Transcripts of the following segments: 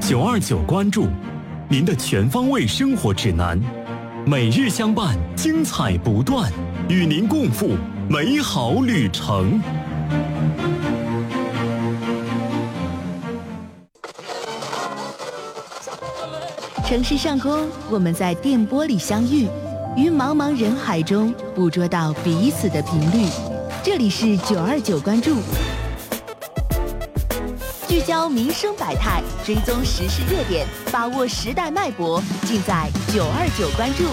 929关注，您的全方位生活指南，每日相伴，精彩不断，与您共赴美好旅程。 城市上空，我们在电波里相遇，于茫茫人海中捕捉到彼此的频率。这里是929关注，聚焦民生百态，追踪时事热点，把握时代脉搏，尽在929关注。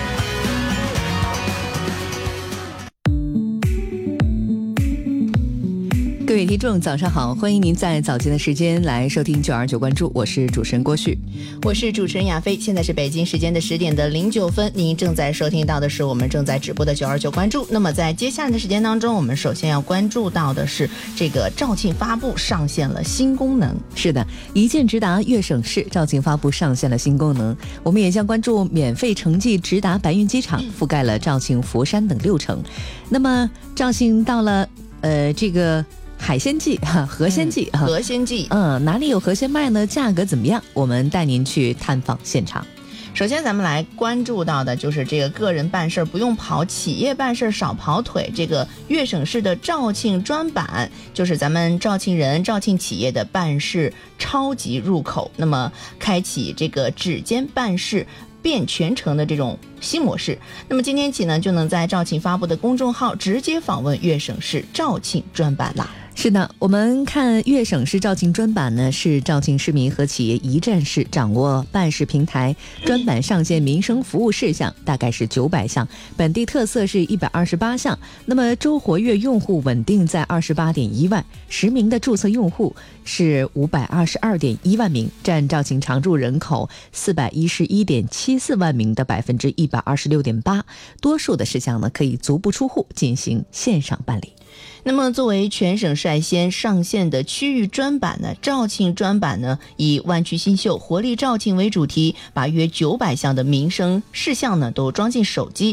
各位听众早上好，欢迎您在早间的时间来收听929关注，我是主持人郭旭， 我是主持人亚飞。现在是北京时间的10点09分，您正在收听到的是我们正在直播的929关注。那么在接下来的时间当中，我们首先要关注到的是这个肇庆发布上线了新功能。 是的，一键直达粤省市，肇庆发布上线了新功能。我们也将关注免费城际直达白云机场，覆盖了肇庆、佛山等6城。那么肇庆到了这个海鲜季河鲜季河鲜季哪里有河鲜卖呢？价格怎么样？我们带您去探访现场。 首先咱们来关注到的就是这个个人办事不用跑，企业办事少跑腿。这个粤省市的肇庆专版就是咱们肇庆人、肇庆企业的办事超级入口，那么开启这个指尖办事变全程的这种新模式。那么今天起呢，就能在肇庆发布的公众号直接访问粤省市肇庆专版啦。 是的，我们看粤省市肇庆专版呢，是肇庆市民和企业一站式掌握办事平台，专版上线民生服务事项大概是900项，本地特色是128项，那么周活跃用户稳定在28.1万，实名的注册用户是522.1万名，占肇庆常住人口411.74万名的126.8%，多数的事项呢可以足不出户进行线上办理。 那么作为全省率先上线的区域专版呢，肇庆专版呢以湾区新秀活力肇庆为主题，把约900项的民生事项呢都装进手机，